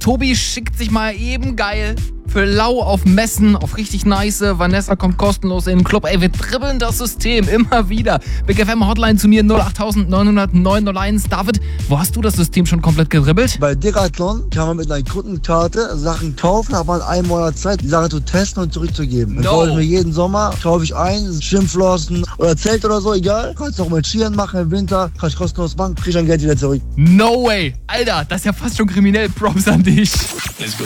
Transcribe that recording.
Tobi schickt sich mal eben geil für lau auf Messen, auf richtig nice. Vanessa kommt kostenlos in den Club. Ey, wir dribbeln das System immer wieder. Big FM Hotline zu mir 08900 901. David, wo hast du das System schon komplett gedribbelt? Bei Decathlon kann man mit einer Kundenkarte Sachen kaufen, hat man einen Monat Zeit, die Sache zu testen und zurückzugeben. Dann kaufe ich mir jeden Sommer, kaufe ich ein, Schwimmflossen oder Zelt oder so, egal. Kannst du auch mit Skiern machen im Winter, kann ich kostenlos machen, krieg ich dann Geld wieder zurück. No way. Alter, das ist ja fast schon kriminell. Props an dich. Let's go.